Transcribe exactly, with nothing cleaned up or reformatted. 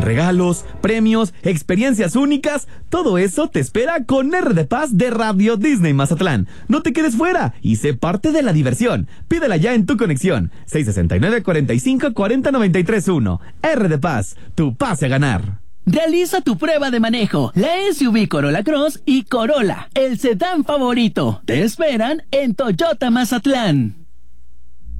Regalos, premios, experiencias únicas, todo eso te espera con R de Paz de Radio Disney Mazatlán. No te quedes fuera y sé parte de la diversión. Pídela ya en tu conexión. seis sesenta y nueve, cuarenta y cinco, cuarenta, noventa y tres uno. R de Paz, tu pase a ganar. Realiza tu prueba de manejo. La S U V Corolla Cross y Corolla, el sedán favorito. Te esperan en Toyota Mazatlán.